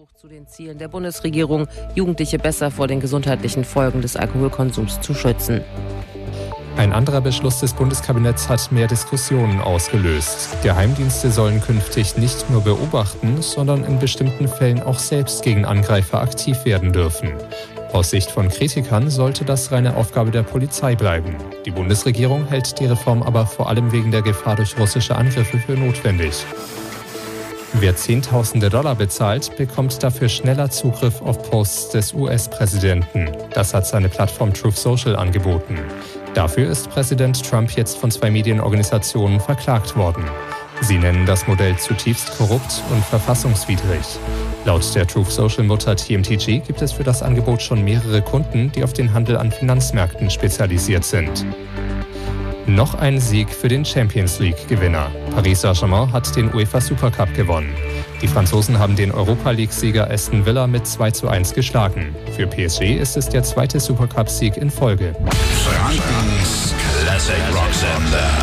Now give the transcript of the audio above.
Widerspruch zu den Zielen der Bundesregierung, Jugendliche besser vor den gesundheitlichen Folgen des Alkoholkonsums zu schützen. Ein anderer Beschluss des Bundeskabinetts hat mehr Diskussionen ausgelöst. Geheimdienste sollen künftig nicht nur beobachten, sondern in bestimmten Fällen auch selbst gegen Angreifer aktiv werden dürfen. Aus Sicht von Kritikern sollte das reine Aufgabe der Polizei bleiben. Die Bundesregierung hält die Reform aber vor allem wegen der Gefahr durch russische Angriffe für notwendig. Wer Zehntausende Dollar bezahlt, bekommt dafür schneller Zugriff auf Posts des US-Präsidenten. Das hat seine Plattform Truth Social angeboten. Dafür ist Präsident Trump jetzt von 2 Medienorganisationen verklagt worden. Sie nennen das Modell zutiefst korrupt und verfassungswidrig. Laut der Truth Social Mutter TMTG gibt es für das Angebot schon mehrere Kunden, die auf den Handel an Finanzmärkten spezialisiert sind. Noch ein Sieg für den Champions League-Gewinner. Paris Saint-Germain hat den UEFA Supercup gewonnen. Die Franzosen haben den Europa-League-Sieger Aston Villa mit 2:1 geschlagen. Für PSG ist es der 2. Supercup-Sieg in Folge. Frankens Classic Rock Sender.